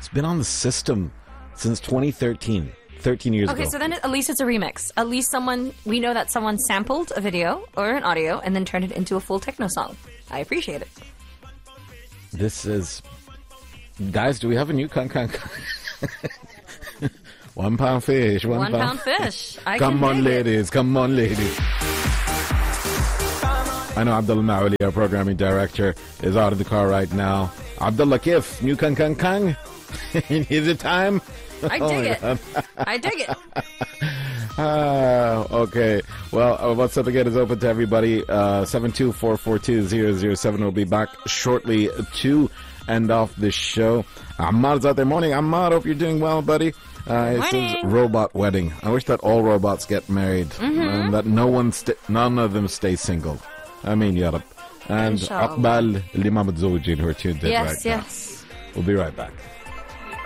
It's been on the system since 2013. 13 years ago. Okay, so then at least it's a remix. At least we know that someone sampled a video or an audio and then turned it into a full techno song. I appreciate it. This is... Guys, do we have a new Kang Kang? £1 fish. One pound fish. Come on, ladies. Come on, ladies. I know Abdullah Ma'uli, our programming director, is out of the car right now. Abdullah, Kif, new Kang Kang Kang? Is it time? I dig it. I dig it. Okay. Well, WhatsApp again is open to everybody. 724420070. We'll be back shortly to end off this show. Ammar's out there. Morning, Ammar. Hope you're doing well, buddy. It says robot wedding. I wish that all robots get married and that none of them stay single. I mean, Yarab. And Aqbal Limam Zojin, who are tuned in right now. Yes. We'll be right back.